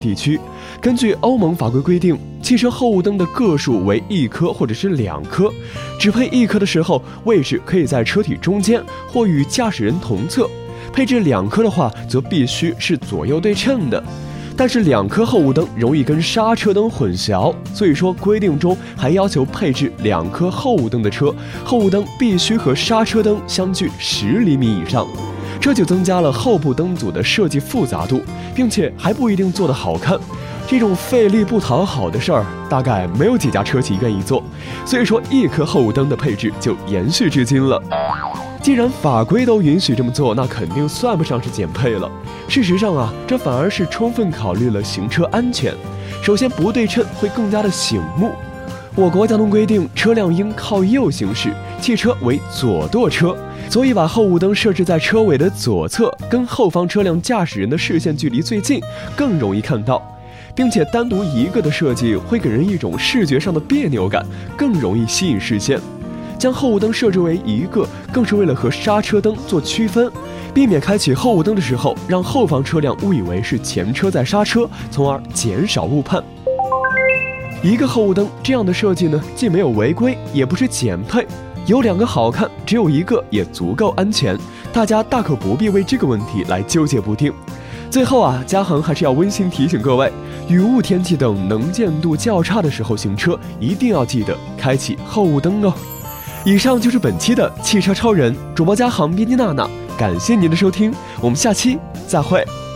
地区。根据欧盟法规规定，汽车后雾灯的个数为1颗或者是2颗，只配1颗的时候，位置可以在车体中间或与驾驶人同侧；配置2颗的话，则必须是左右对称的。但是2颗后雾灯容易跟刹车灯混淆，所以说规定中还要求配置2颗后雾灯的车，后雾灯必须和刹车灯相距10厘米以上。这就增加了后部灯组的设计复杂度，并且还不一定做得好看。这种费力不讨好的事儿，大概没有几家车企愿意做，所以说1颗后雾灯的配置就延续至今了。既然法规都允许这么做，那肯定算不上是减配了。事实上啊，这反而是充分考虑了行车安全。首先，不对称会更加的醒目。我国交通规定，车辆应靠右行驶，汽车为左舵车，所以把后雾灯设置在车尾的左侧，跟后方车辆驾驶人的视线距离最近，更容易看到。并且单独一个的设计会给人一种视觉上的别扭感，更容易吸引视线。将后雾灯设置为1个，更是为了和刹车灯做区分，避免开启后雾灯的时候让后方车辆误以为是前车在刹车，从而减少误判。1个后雾灯这样的设计呢，既没有违规，也不是减配，有2个好看，只有1个也足够安全，大家大可不必为这个问题来纠结不定。最后啊，嘉恒还是要温馨提醒各位，雨雾天气等能见度较差的时候行车，一定要记得开启后雾灯哦。以上就是本期的汽车超人，主播嘉恒、编辑娜娜，感谢您的收听，我们下期再会。